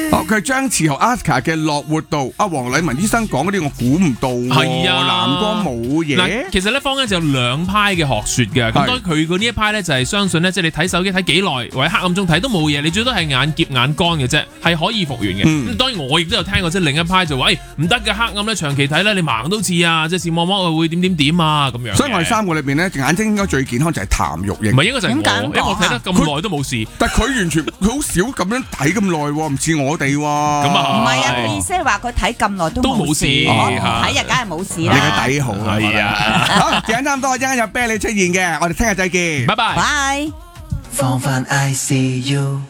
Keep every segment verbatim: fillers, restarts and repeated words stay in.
哦，佢係張弛豪 Aska 嘅樂活道，阿黃禮文醫生講嗰啲我估唔到喎。 係啊， 藍光冇嘢。 嗱，其實咧坊間就有兩派嘅學説嘅，咁當然佢嗰呢一派咧就係相信咧，即係你睇手機睇幾耐或者黑暗中睇都冇嘢，你最多係眼澀眼乾嘅啫，係可以復原嘅。咁、嗯、當然我亦都有聽過即係另一派就話，誒唔得嘅，黑暗咧長期睇咧你盲都似啊，即係視網膜會點點點啊咁樣。所以我哋三個裏邊咧眼睛應該最健康就係譚玉瑛。唔係應該就係我，因為我睇得咁耐都冇事。但係佢完全佢好少咁樣睇咁耐喎，唔似我哋喎。咁啊唔係啊，佢意思係話佢睇咁耐都冇事，睇日梗係冇事啦。 你嘅底好係啊。好，時間差唔多，一陣間有啤梨出現嘅，我哋聽日再見，拜拜。 拜。 放飯 I C U。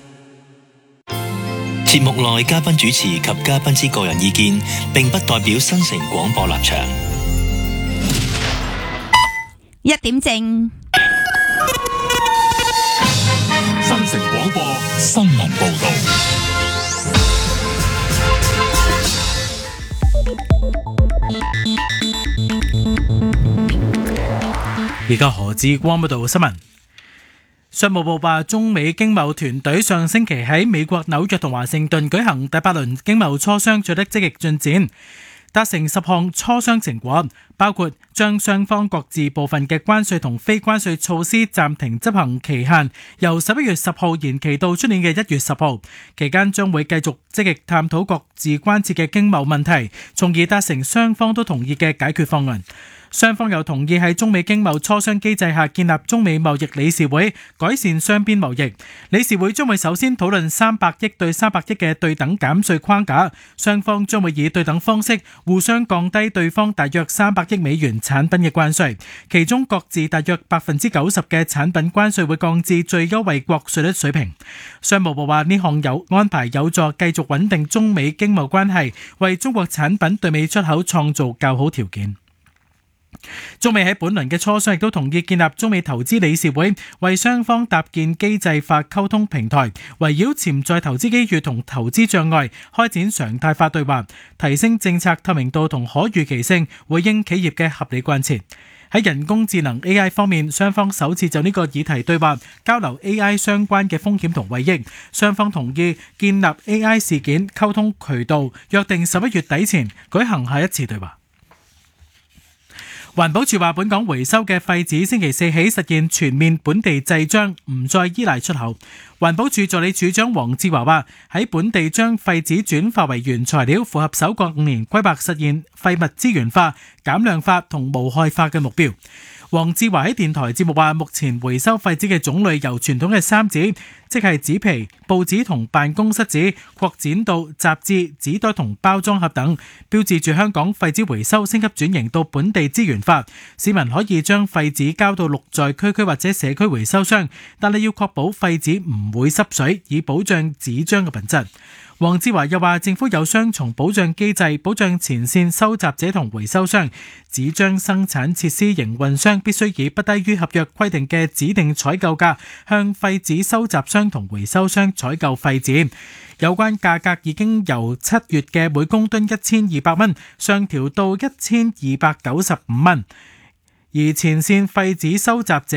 節目內嘉賓主持及嘉賓之個人意見，並不代表新城廣播立場。 一點正。 新城廣播新聞報道。 而家何志光報道新聞。商務部話，中美經貿團隊上星期喺美國紐約同華盛頓舉行第八輪經貿磋商，取得積極進展，達成十項磋商成果，包括將雙方各自部分嘅關稅同非關稅措施暫停執行期限由十一月十號延期到出年嘅一月十號，期間將會繼續積極探討各自關切嘅經貿問題，從而達成雙方都同意嘅解決方案。雙方又同意喺中美經貿磋商機制下建立中美貿易理事會，改善雙邊貿易。理事會將會首先討論三百億對三百億嘅對等減稅框架，雙方將會以對等方式互相降低對方大約三百億美元產品嘅關稅，其中各自大約百分之九十嘅產品關稅會降至最優惠國稅率水平。商務部話呢項有安排有助繼續穩定中美經貿關係，為中國產品對美出口創造較好條件。中美喺本輪嘅磋商亦都同意建立中美投資理事會，為雙方搭建機制化溝通平台，圍繞潛在投資機遇同投資障礙開展常態化對話，提升政策透明度同可預期性，回應企業嘅合理關切。喺人工智能 A I 方面，雙方首次就呢個議題對話，交流 A I 相關嘅風險同惠益。雙方同意建立 A I 事件溝通渠道，約定十一月底前舉行下一次對話。環保署話，本港回收嘅廢紙星期四起實現全面本地製漿，唔再依賴出口。環保署助理署長黃志華話，喺本地將廢紙轉化為原材料，符合首個五年規劃實現廢物資源化、減量化同無害化嘅目標。黃志華喺電台節目話，目前回收廢紙嘅種類由傳統嘅三紙，即係紙皮、報紙同辦公室紙，擴展到雜誌、紙袋同包裝盒等，標誌住香港廢紙回收升級轉型到本地資源化。市民可以將廢紙交到綠在區區或者社區回收箱，但係要確保廢紙唔會濕水，以保障紙張嘅品質。黃志華又話，政府有雙重保障機制，保障前線收集者同回收商。紙張生產設施營運商必須以不低於合約規定嘅指定採購價向廢紙收集商同回收商採購廢紙。有關價格已經由七月嘅每公噸一千二百蚊上調到一千二百九十五蚊，而前線廢紙收集者